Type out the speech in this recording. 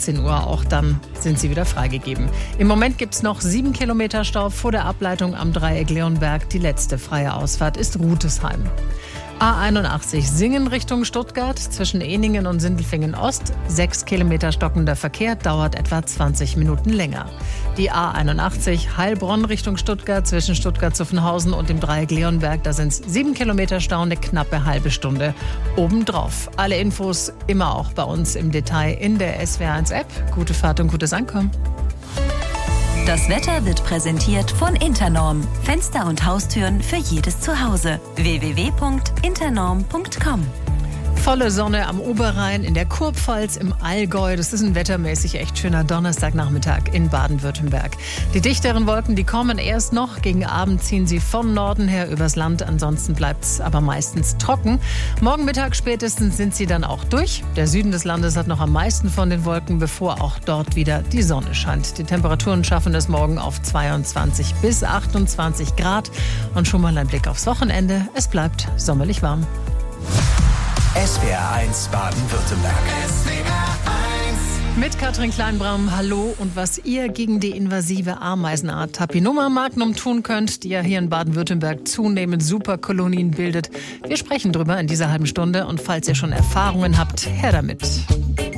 18 Uhr. Auch dann sind sie wieder freigegeben. Im Moment gibt es noch 7 Kilometer Stau vor der Ableitung am Dreieck Leonberg. Die letzte freie Ausfahrt ist Rutesheim. A81 Singen Richtung Stuttgart zwischen Ehningen und Sindelfingen Ost. 6 Kilometer stockender Verkehr, dauert etwa 20 Minuten länger. Die A81 Heilbronn Richtung Stuttgart zwischen Stuttgart-Zuffenhausen und dem Dreieck Leonberg. Da sind es 7 Kilometer Stau, eine knappe halbe Stunde obendrauf. Alle Infos immer auch bei uns im Detail in der SWR1-App. Gute Fahrt und gutes Ankommen. Das Wetter wird präsentiert von Internorm. Fenster und Haustüren für jedes Zuhause. www.internorm.com. Volle Sonne am Oberrhein, in der Kurpfalz, im Allgäu. Das ist ein wettermäßig echt schöner Donnerstagnachmittag in Baden-Württemberg. Die dichteren Wolken, die kommen erst noch. Gegen Abend ziehen sie von Norden her übers Land. Ansonsten bleibt es aber meistens trocken. Morgen Mittag spätestens sind sie dann auch durch. Der Süden des Landes hat noch am meisten von den Wolken, bevor auch dort wieder die Sonne scheint. Die Temperaturen schaffen es morgen auf 22 bis 28 Grad. Und schon mal ein Blick aufs Wochenende. Es bleibt sommerlich warm. SWR1 Baden-Württemberg. Mit Katrin Kleinbraum, hallo. Und was ihr gegen die invasive Ameisenart Tapinoma magnum tun könnt, die ja hier in Baden-Württemberg zunehmend Superkolonien bildet. Wir sprechen drüber in dieser halben Stunde und falls ihr schon Erfahrungen habt, her damit.